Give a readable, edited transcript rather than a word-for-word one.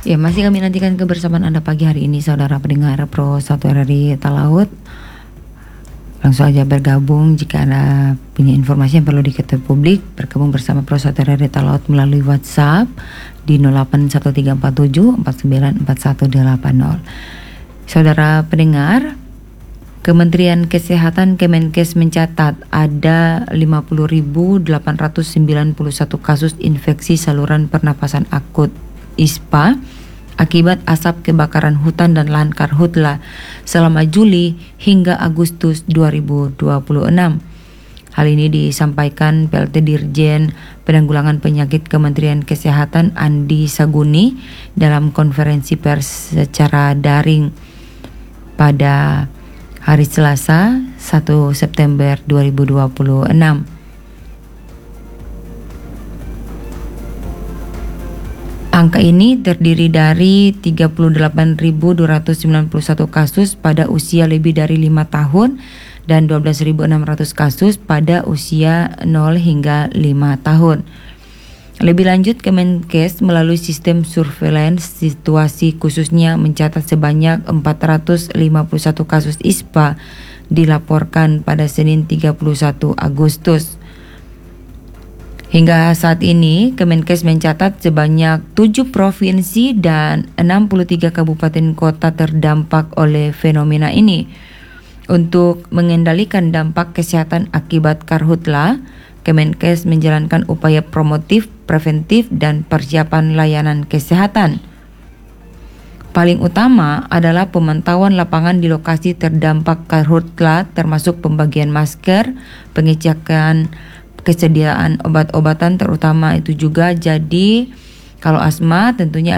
Ya, masih kami nantikan kebersamaan Anda pagi hari ini, saudara pendengar Pro 1 RRI Talaut. Langsung aja bergabung jika Anda punya informasi yang perlu diketahui publik. Bergabung bersama Pro 1 RRI Talaut melalui WhatsApp di 081347 494180. Saudara pendengar, Kementerian Kesehatan Kemenkes mencatat ada 50.891 kasus infeksi saluran pernapasan akut ISPA akibat asap kebakaran hutan dan lahan karhutla selama Juli hingga Agustus 2026. Hal ini disampaikan PLT Dirjen Penanggulangan Penyakit Kementerian Kesehatan Andi Saguni dalam konferensi pers secara daring pada hari Selasa 1 September 2026. Angka ini terdiri dari 38.291 kasus pada usia lebih dari 5 tahun dan 12.600 kasus pada usia 0 hingga 5 tahun. Lebih lanjut, Kemenkes melalui sistem surveillance situasi khususnya mencatat sebanyak 451 kasus ISPA dilaporkan pada Senin 31 Agustus. Hingga saat ini, Kemenkes mencatat sebanyak 7 provinsi dan 63 kabupaten kota terdampak oleh fenomena ini. Untuk mengendalikan dampak kesehatan akibat karhutla, Kemenkes menjalankan upaya promotif, preventif, dan persiapan layanan kesehatan. Paling utama adalah pemantauan lapangan di lokasi terdampak karhutla, termasuk pembagian masker, pengecekan kesediaan obat-obatan terutama itu juga. Jadi kalau asma tentunya